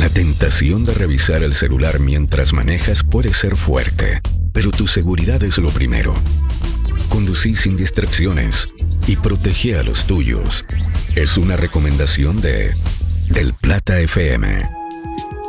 La tentación de revisar el celular mientras manejas puede ser fuerte, pero tu seguridad es lo primero. Conducí sin distracciones y protege a los tuyos. Es una recomendación de Del Plata FM.